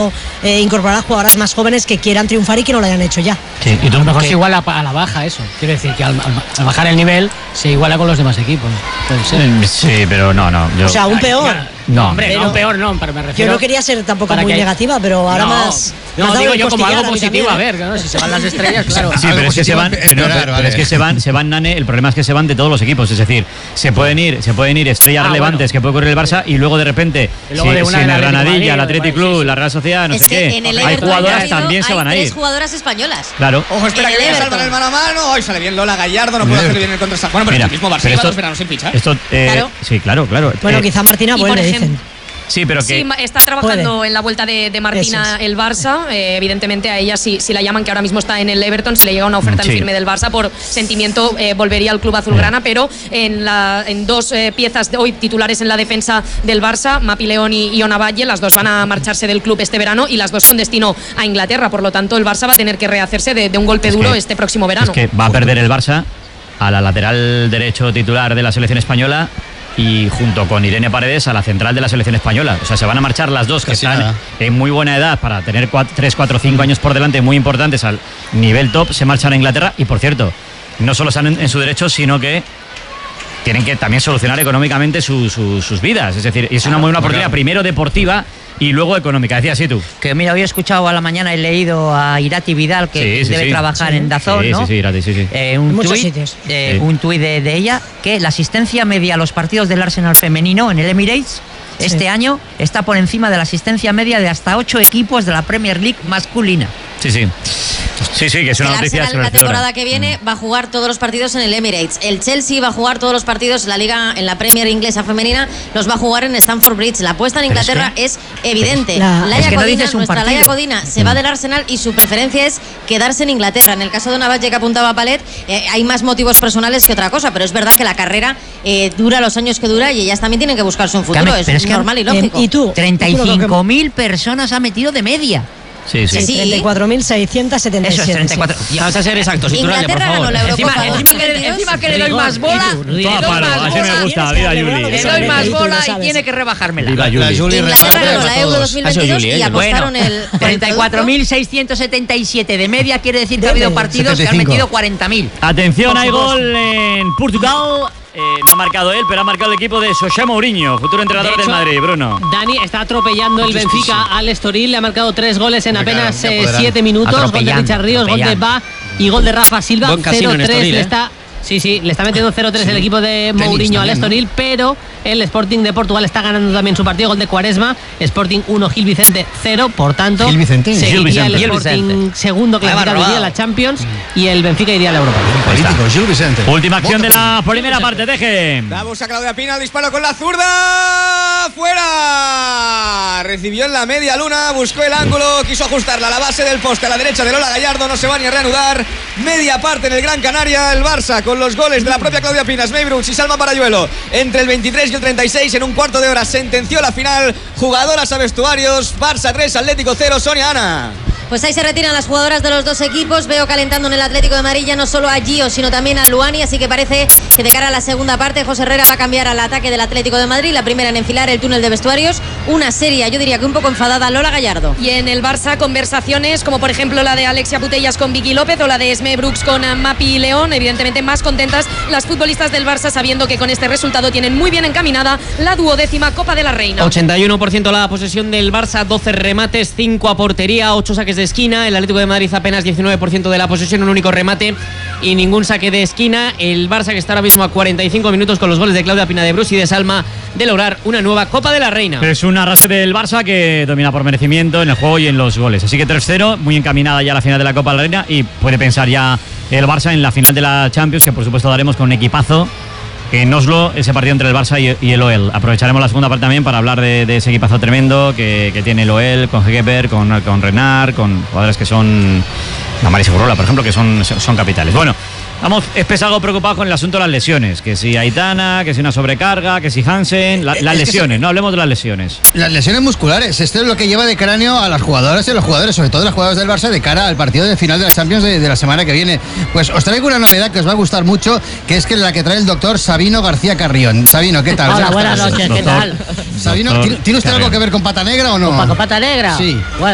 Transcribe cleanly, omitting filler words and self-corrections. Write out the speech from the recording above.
intentando incorporar a jugadoras más jóvenes que quieran triunfar y que no lo hayan hecho ya. Sí, y tú, a lo mejor se iguala a la baja eso. Quiero decir que al bajar el nivel se iguala con los demás equipos. Puede ser. Sí, pero no. O sea, aún peor. No, hombre, pero, no, peor no, pero me refiero. Yo no quería ser tampoco muy que, negativa, pero ahora más. No, digo yo como algo positivo, positivo, a ver, ¿no? Si se van las estrellas, claro. Sí, pero es que se van, pero es que se van, Nane, el problema es que se van de todos los equipos, es decir, se pueden ir estrellas relevantes que puede ocurrir el Barça y luego de repente, si en la Granadilla, el Athletic Club, la Real Sociedad, no sé qué, hay jugadoras también se van a ir. Hay 3 jugadoras españolas. Claro. Ojo, espera que viene a salvar el mano a mano. Hoy sale bien Lola Gallardo, no puede hacer bien el contrasalto. Bueno, pero el mismo Barça lleva 2 veranos sin fichar. Sí, claro. Bueno, quizá Martina vuelve, dicen. Sí, pero que... Sí, está trabajando en la vuelta de Martina el Barça. Evidentemente a ella, si la llaman, que ahora mismo está en el Everton, si le llega una oferta en firme del Barça, por sentimiento volvería al club azulgrana, pero en 2 piezas de hoy titulares en la defensa del Barça, Mapi León y Ona Valle, las 2 van a marcharse del club este verano y las 2 con destino a Inglaterra. Por lo tanto, el Barça va a tener que rehacerse de un golpe duro este próximo verano. Es que va a perder el Barça a la lateral derecho titular de la selección española y junto con Irene Paredes a la central de la selección española. O sea, se van a marchar las 2 que están en muy buena edad para tener 3, 4, 5 años por delante muy importantes al nivel top, se marchan a Inglaterra y, por cierto, no solo están en su derecho, sino que tienen que también solucionar económicamente sus vidas. Es decir, es una muy buena oportunidad, primero deportiva y luego económica. Decías tú. Que mira, hoy he escuchado a la mañana, he leído a Irati Vidal, que debe trabajar en DAZN, ¿no? Sí, Irati, sí. Un tuit de ella, que la asistencia media a los partidos del Arsenal femenino en el Emirates este año está por encima de la asistencia media de hasta 8 equipos de la Premier League masculina. Sí, que es una noticia. El Arsenal la temporada que viene va a jugar todos los partidos en el Emirates. El Chelsea va a jugar todos los partidos en la liga, en la Premier inglesa femenina, los va a jugar en Stamford Bridge. La apuesta en Inglaterra es evidente. Laia Codina se va del Arsenal y su preferencia es quedarse en Inglaterra. En el caso de una Valle que apuntaba a Palet, hay más motivos personales que otra cosa, pero es verdad que la carrera dura los años que dura y ellas también tienen que buscarse un futuro. Es normal y lógico. ¿Y tú? 35.000 personas ha metido de media. Sí. 34.677. Eso es 34. Vamos a ser exactos. Inglaterra ganó la Eurocopa Encima que le doy más bola. Así me gusta. Viva Juli. Le doy más bola y tiene que rebajármela. Viva Juli. Inglaterra ganó la Euro 2022 y apostaron el 34.677 de media, quiere decir que ha habido partidos que han metido 40.000. Atención, hay gol en Portugal. No ha marcado él, pero ha marcado el equipo de José Mourinho, futuro entrenador del Madrid, Bruno. Dani está atropellando el Benfica al Estoril, le ha marcado 3 goles en apenas 7 minutos. Gol de Richard Ríos, gol de Ba y gol de Rafa Silva. 0-3 le está metiendo 0-3 el equipo de Mourinho al Estoril, pero el Sporting de Portugal está ganando también su partido, gol de Quaresma. Sporting 1, Gil Vicente 0, por tanto seguiría el Sporting segundo clasificado, iría a la Champions y el Benfica iría a la Europa. Última acción de la primera parte, deje. Damos a Claudia Pina, el disparo con la zurda, fuera. Recibió en la media luna, buscó el ángulo, quiso ajustarla a la base del poste a la derecha de Lola Gallardo, no se va ni a reanudar. Media parte en el Gran Canaria, el Barça con los goles de la propia Claudia Pinas, May Brooks y Salma Parayuelo entre el 23 y el 36. En un cuarto de hora sentenció la final. Jugadoras a vestuarios, Barça 3, Atlético 0. Sonia, Ana. Pues ahí se retiran las jugadoras de los 2 equipos. Veo calentando en el Atlético de Madrid ya no solo a Gio, sino también a Luani. Así que parece que de cara a la segunda parte José Herrera va a cambiar al ataque del Atlético de Madrid. La primera en enfilar el túnel de vestuarios. Una seria, yo diría que un poco enfadada, Lola Gallardo. Y en el Barça conversaciones como por ejemplo la de Alexia Putellas con Vicky López o la de Esme Brooks con Mapi León. Evidentemente más contentas las futbolistas del Barça sabiendo que con este resultado tienen muy bien encaminada la 12ª Copa de la Reina. 81% la posesión del Barça, 12 remates, 5 a portería, 8 saques de esquina. El Atlético de Madrid apenas 19% de la posesión, un único remate y ningún saque de esquina. El Barça que está ahora mismo a 45 minutos con los goles de Claudia Pina de Brus y de Salma de lograr una nueva Copa de la Reina. Es un arrastre del Barça que domina por merecimiento en el juego y en los goles. Así que 3-0, muy encaminada ya a la final de la Copa de la Reina y puede pensar ya el Barça en la final de la Champions, que por supuesto daremos con un equipazo en Oslo, ese partido entre el Barça y el OEL. Aprovecharemos la segunda parte también para hablar de ese equipazo tremendo que tiene el OEL, con Hegeper, con Renard, con jugadores que son Mari Segurola, por ejemplo, que son capitales. Bueno, estamos algo preocupados con el asunto de las lesiones, que si Aitana, que si una sobrecarga, que si Hansen, las lesiones, no hablemos de las lesiones. Las lesiones musculares, esto es lo que lleva de cráneo a las jugadoras y a los jugadores, sobre todo las jugadoras del Barça, de cara al partido de final de la Champions de la semana que viene. Pues os traigo una novedad que os va a gustar mucho, que es que la que trae el doctor Sabino García Carrión. Sabino, ¿qué tal? Hola, buenas noches, ¿qué tal? Sabino, ¿tiene usted algo que ver con Pata Negra o no? ¿Con Pata Negra? Sí. Bueno,